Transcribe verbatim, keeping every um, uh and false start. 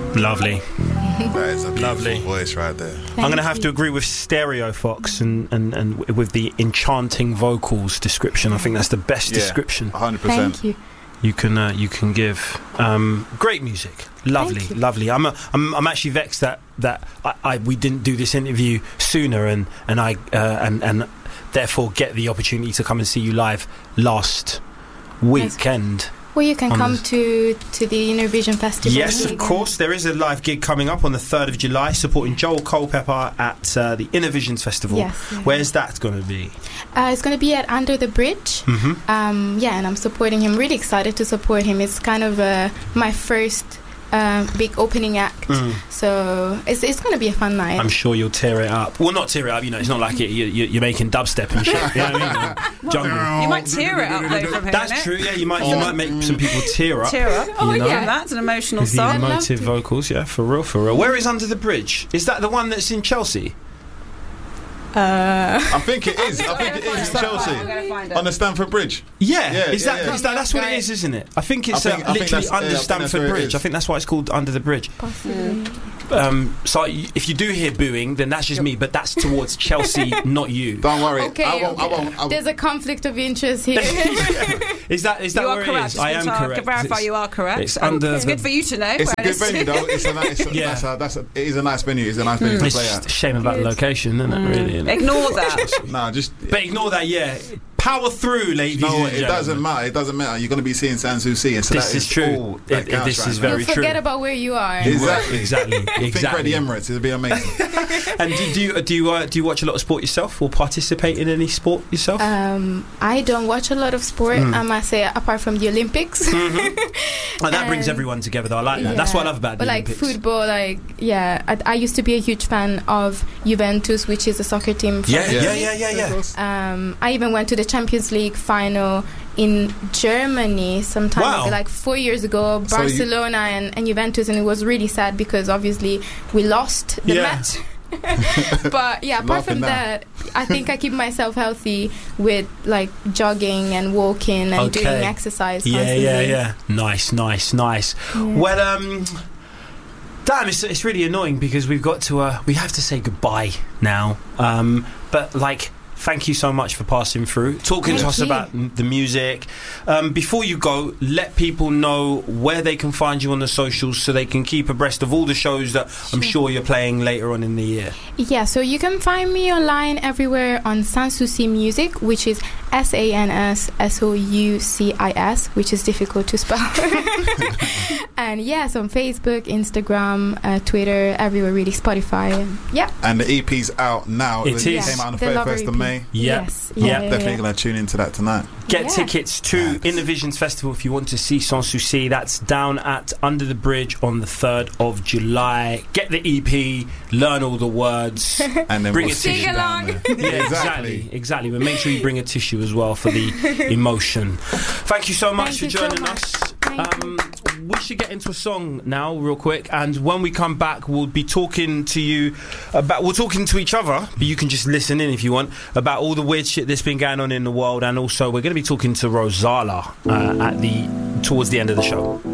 Lovely. That is a lovely voice right there. Thank I'm going to have you. to agree with Stereo Fox and, and, and with the enchanting vocals description. I think that's the best yeah, description. one hundred percent. Thank you. You can uh, you can give um, great music, lovely, lovely. I'm, a, I'm I'm actually vexed that that I, I we didn't do this interview sooner, and and I uh, and and therefore get the opportunity to come and see you live last weekend. Well, you can come to, to the Innervision Festival. Yes, of course. There is a live gig coming up on the third of July supporting Joel Culpepper at uh, the Innervisions Festival. Yes. Where's that going to be? Uh, it's going to be at Under the Bridge. Mm-hmm. Um, yeah, and I'm supporting him. Really excited to support him. It's kind of uh, my first uh, big opening act. Mm. So it's it's going to be a fun night. I'm sure you'll tear it up. Well, not tear it up, you know, it's not like it, you, you're making dubstep and shit. You know what I mean? Jungle. You might tear it up, though, from hearing That's it. true, yeah. You might you might make some people tear up. Tear up. Oh, you know? yeah. That's an emotional the song. The emotive vocals, yeah, for real, for real. Where is Under the Bridge? Is that the one that's in Chelsea? Uh, I think it is. I think it is in Chelsea on the Stamford Bridge. Yeah, yeah is yeah, that, yeah. Is that that's what it is, isn't it? I think it's I think, uh, I think literally under yeah, Stamford I Bridge. I think that's why it's called Under the Bridge. Possibly. Um, so if you do hear booing, then that's just me, but that's towards Chelsea, not you. Don't worry. Okay, I won't, okay. I won't, I won't. There's a conflict of interest here. yeah. Is that is that you are where correct. it is? Just I am to correct. verify it's, you are correct. It's under. It's good for you to know. It's a good venue, though. It's a nice. It's a, yeah. that's a, that's a, it is a nice venue. It's a nice venue mm. to play It's at. a shame about good. the location, isn't it? Mm. Really. Isn't it? Ignore that. No, just. But ignore that. Yeah. Power through, ladies. No, and it gentlemen. doesn't matter. It doesn't matter. You're going to be seeing Sanssouci, and so this that is, is true. All that it, it, this right is now. very You'll true. forget about where you are. Exactly, exactly, exactly. Think about the Emirates. It'll be amazing. And do, do you do you uh, do you watch a lot of sport yourself, or participate in any sport yourself? Um, I don't watch a lot of sport. Mm. I must say, apart from the Olympics. Mm-hmm. And that brings everyone together, though. I like that. Yeah. That's what I love about the but Olympics. But like football, like yeah, I, I used to be a huge fan of Juventus, which is a soccer team. From yeah, yeah, yeah, yeah, yeah, yeah. Um, I even went to the Champions League final in Germany sometime wow. ago, like four years ago, so Barcelona and, and Juventus, and it was really sad because obviously we lost the yeah. match. But yeah, apart from that, I think I keep myself healthy with like jogging and walking and okay. doing exercise yeah constantly. yeah yeah nice nice nice yeah. Well um damn, it's, it's really annoying because we've got to uh we have to say goodbye now, um but like thank you so much for passing through, talking Thank to us you. about m- the music. Um, before you go, let people know where they can find you on the socials so they can keep abreast of all the shows that sure. I'm sure you're playing later on in the year. Yeah, so you can find me online everywhere on Sanssouci Music, which is S A N S S O U C I S, which is difficult to spell. And yes, on Facebook, Instagram, uh, Twitter, everywhere really, Spotify. And, yeah. And the E P's out now. It It, is. came out on the thirty-first of May. Yep. Yes. Yep. Yeah, yeah, Definitely yeah. going to tune into that tonight. Get yeah. tickets to Yes. Innervisions Festival if you want to see Sanssouci. That's down at Under the Bridge on the third of July. Get the E P, learn all the words, And then bring we'll a see tissue you down along. there. Yeah, exactly, exactly. But make sure you bring a tissue as well for the emotion. Thank you so much Thank for you so joining much. us. Thank Um, we should get into a song now, real quick, and when we come back, we'll be talking to you about. We're talking to each other, but you can just listen in if you want about all the weird shit that's been going on in the world, and also we're going to be talking to Rozalla uh, at the towards the end of the show.